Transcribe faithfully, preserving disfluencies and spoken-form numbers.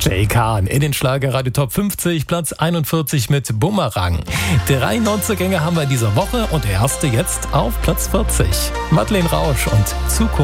Jay Khan in den Schlagerradio Top fünfzig, Platz einundvierzig mit Bumerang. Drei Neuzugänge haben wir in dieser Woche und der erste jetzt auf Platz vierzig. Madeleine Rausch und Zukunft.